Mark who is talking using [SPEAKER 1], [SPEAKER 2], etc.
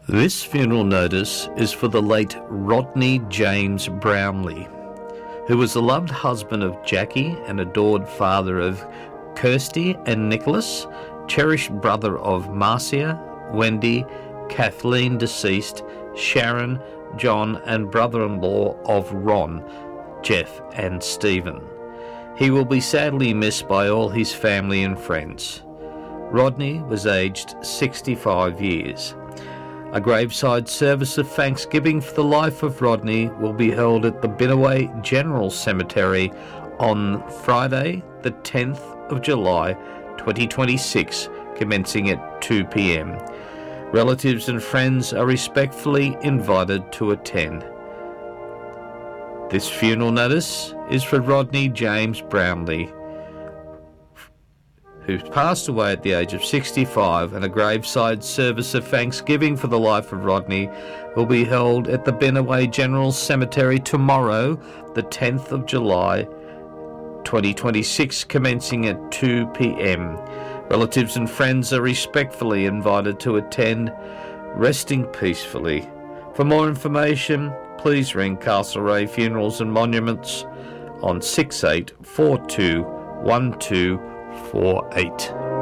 [SPEAKER 1] This funeral notice is for the late Rodney James Brownlee, who was the loved husband of Jackie and adored father of Kirsty and Nicholas, cherished brother of Marcia, Wendy, Kathleen deceased, Sharon, John, and brother-in-law of Ron, Jeff, and Stephen. He will be sadly missed by all his family and friends. Rodney was aged 65 years. A graveside service of thanksgiving for the life of Rodney will be held at the Binnaway General Cemetery on Friday, the 10th of July, 2026, commencing at 2 p.m. Relatives and friends are respectfully invited to attend. This funeral notice is for Rodney James Brownlee, who passed away at the age of 65, and a graveside service of thanksgiving for the life of Rodney will be held at the Binnaway General Cemetery tomorrow, the 10th of July, 2026, commencing at 2 p.m. Relatives and friends are respectfully invited to attend, resting peacefully. For more information, please ring Castlereagh Funerals and Monuments on 6842 1248.